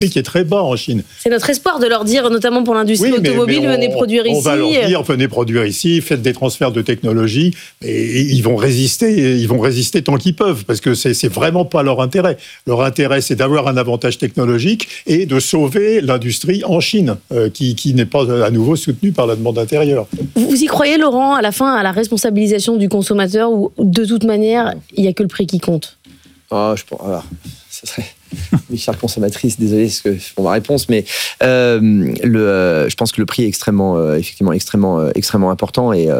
qui est très bas en Chine. C'est notre espoir de leur dire, notamment pour l'industrie automobile, venez produire ici. On va leur dire, venez produire ici, faites des transferts de technologie, et ils vont résister tant qu'ils peuvent, parce que c'est vraiment pas leur intérêt. Leur intérêt, c'est d'avoir un avantage technologique et de sauver l'industrie en Chine, qui n'est pas à nouveau soutenue par la demande intérieure. Vous y croyez, Laurent, à la fin, à la responsabilisation du consommateur, où de toute manière, il n'y a que le prix qui compte? Je pense, alors, ça serait... Mes chères consommatrices, désolé pour ma réponse, mais je pense que le prix est extrêmement important et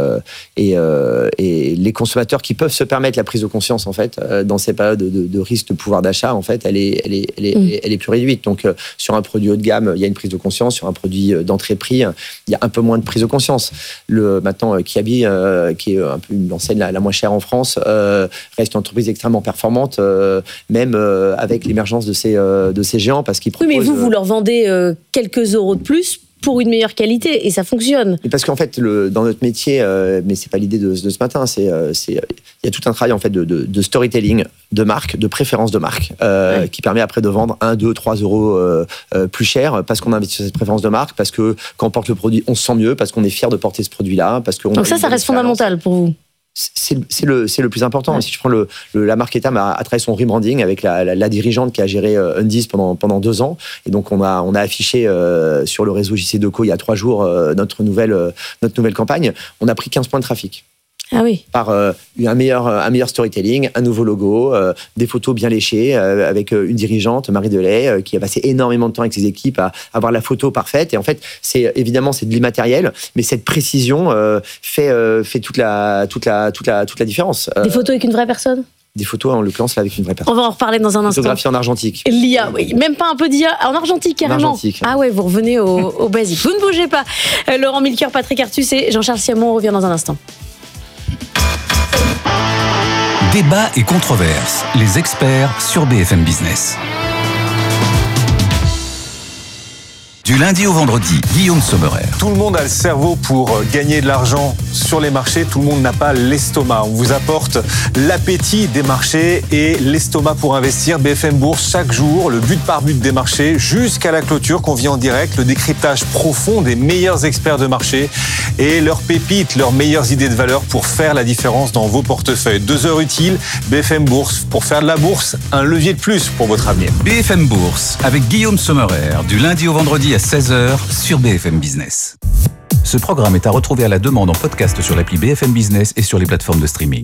les consommateurs qui peuvent se permettre la prise de conscience en fait dans ces périodes de risque de pouvoir d'achat, en fait, elle est plus réduite. Donc sur un produit haut de gamme, il y a une prise de conscience. Sur un produit d'entrée prix, il y a un peu moins de prise de conscience. Maintenant, Kiabi, qui est un peu l'enseigne la moins chère en France, reste une entreprise extrêmement performante, même avec l'émergence de ces géants, parce qu'ils proposent... Oui, mais vous leur vendez quelques euros de plus pour une meilleure qualité, et ça fonctionne. Et parce qu'en fait, dans notre métier, mais c'est pas l'idée de ce matin, il y a tout un travail en fait de storytelling, de marque, de préférence de marque, qui permet après de vendre 1, 2, 3 euros plus cher, parce qu'on investit sur cette préférence de marque, parce que quand on porte le produit, on se sent mieux, parce qu'on est fier de porter ce produit-là, parce qu'on... Donc ça reste fondamental pour vous? C'est le plus important. Si je prends la marque Etam a travaillé son rebranding avec la dirigeante qui a géré Undies pendant 2 ans, et donc on a affiché sur le réseau JC Deco il y a 3 jours notre nouvelle campagne. On a pris 15 points de trafic. Ah oui. Par un meilleur storytelling, un nouveau logo, des photos bien léchées, avec une dirigeante, Marie Delay, qui a passé énormément de temps avec ses équipes à avoir la photo parfaite. Et en fait, c'est de l'immatériel, mais cette précision fait toute la différence. Des photos avec une vraie personne? Des photos, en l'occurrence, là, avec une vraie personne. On va en reparler dans un instant. Photographie en argentique. L'IA, oui. Même pas un peu d'IA. En argentique, carrément. En argentique. Ah ouais, vous revenez au basique. Vous ne bougez pas. Laurent Milker, Patrick Artus et Jean-Charles Siamon, on revient dans un instant. Débat et controverses, les experts sur BFM Business. Du lundi au vendredi, Guillaume Sommerer. Tout le monde a le cerveau pour gagner de l'argent sur les marchés, tout le monde n'a pas l'estomac. On vous apporte l'appétit des marchés et l'estomac pour investir. BFM Bourse, chaque jour, le but par but des marchés, jusqu'à la clôture qu'on vit en direct, le décryptage profond des meilleurs experts de marché et leurs pépites, leurs meilleures idées de valeur pour faire la différence dans vos portefeuilles. 2 heures utiles, BFM Bourse, pour faire de la bourse, un levier de plus pour votre avenir. BFM Bourse, avec Guillaume Sommerer, du lundi au vendredi à 16h sur BFM Business. Ce programme est à retrouver à la demande en podcast sur l'appli BFM Business et sur les plateformes de streaming.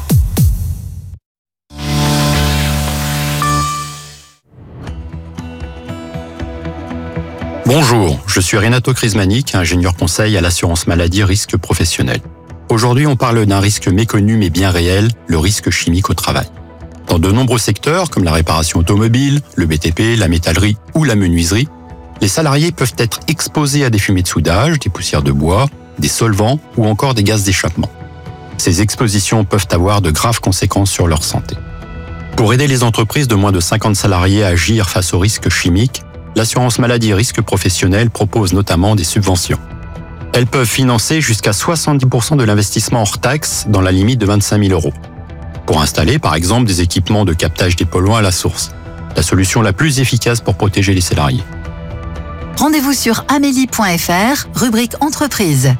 Bonjour, je suis Renato Crismanic, ingénieur conseil à l'assurance maladie risque professionnel. Aujourd'hui, on parle d'un risque méconnu mais bien réel, le risque chimique au travail. Dans de nombreux secteurs, comme la réparation automobile, le BTP, la métallerie ou la menuiserie, les salariés peuvent être exposés à des fumées de soudage, des poussières de bois, des solvants ou encore des gaz d'échappement. Ces expositions peuvent avoir de graves conséquences sur leur santé. Pour aider les entreprises de moins de 50 salariés à agir face aux risques chimiques, l'assurance maladie risque professionnel propose notamment des subventions. Elles peuvent financer jusqu'à 70% de l'investissement hors taxe dans la limite de 25 000 €. Pour installer, par exemple, des équipements de captage des polluants à la source. La solution la plus efficace pour protéger les salariés. Rendez-vous sur amélie.fr, rubrique entreprise.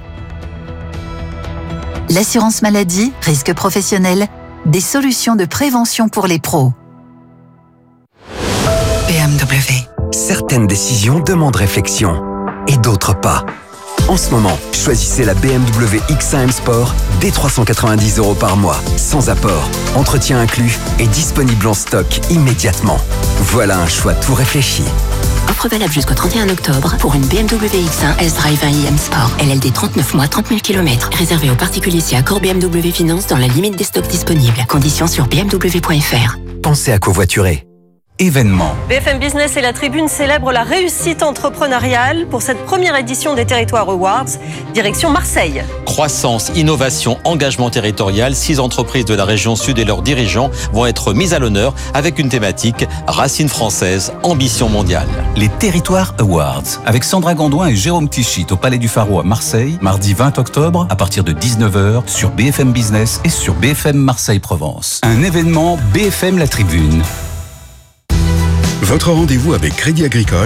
L'assurance maladie, risque professionnel, des solutions de prévention pour les pros. BMW. Certaines décisions demandent réflexion et d'autres pas. En ce moment, choisissez la BMW X1 M Sport dès 390 € par mois, sans apport, entretien inclus et disponible en stock immédiatement. Voilà un choix tout réfléchi. Offre valable jusqu'au 31 octobre pour une BMW X1 S-Drive 1 IM Sport. LLD 39 mois, 30 000 km. Réservé aux particuliers si accord BMW Finance dans la limite des stocks disponibles. Conditions sur bmw.fr. Pensez à covoiturer. Événement. BFM Business et la Tribune célèbrent la réussite entrepreneuriale pour cette première édition des Territoires Awards, direction Marseille. Croissance, innovation, engagement territorial, 6 entreprises de la région sud et leurs dirigeants vont être mises à l'honneur avec une thématique racines françaises, ambition mondiale. Les Territoires Awards, avec Sandra Gondouin et Jérôme Tichit au Palais du Pharaon à Marseille, mardi 20 octobre à partir de 19h sur BFM Business et sur BFM Marseille-Provence. Un événement BFM La Tribune. Votre rendez-vous avec Crédit Agricole